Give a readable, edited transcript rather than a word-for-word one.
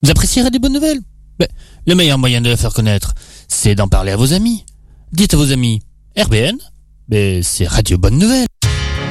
Vous apprécierez des bonnes nouvelles. Mais le meilleur moyen de la faire connaître, c'est d'en parler à vos amis. Dites à vos amis, RBN, c'est Radio Bonne Nouvelle.